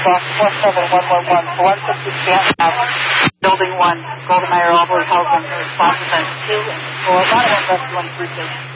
Box 47111, 150 Stanton Ave, Building 1, Golden Meyer, Albert, Hausen, response to 2 and 4, not rescue on 3 station.